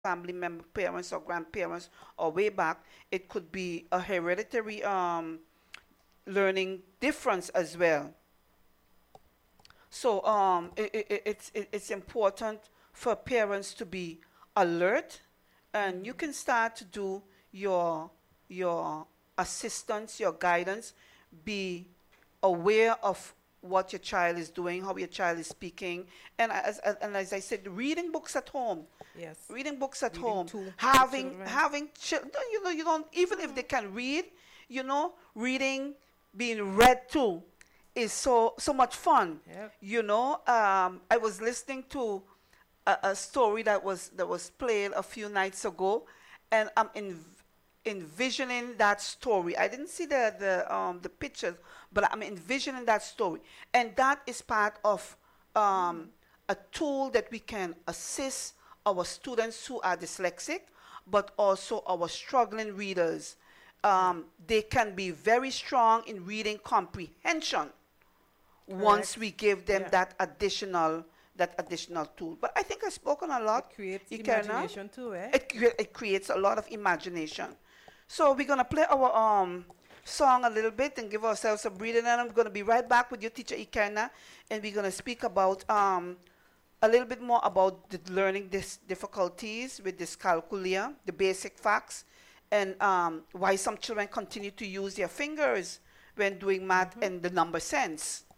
family member, parents or grandparents, or way back, it could be a hereditary learning difference as well. So it's important for parents to be alert, and you Mm-hmm. can start to do your your assistance, your guidance, be aware of what your child is doing, how your child is speaking, and as I said, reading books at home, Yes. reading books at Reading home, to the having children. having you don't, even if they Mm-hmm. can read, reading, being read to, is so much fun. Yep. I was listening to a story that was played a few nights ago, and I'm envisioning that story. I didn't see the pictures, but I'm envisioning that story, and that is part of um, Mm-hmm. a tool that we can assist our students who are dyslexic, but also our struggling readers. Yeah. They can be very strong in reading comprehension once Correct. we give them Yeah. that additional tool. But I think I've spoken a It lot, creates Ikerna. imagination too, eh? It creates a lot of imagination. So we're gonna play our song a little bit and give ourselves a breathing, and I'm gonna be right back with your teacher Ikerna, and we're gonna speak about a little bit more about the learning difficulties with dyscalculia, the basic facts, and why some children continue to use their fingers when doing math Mm-hmm. and the number sense.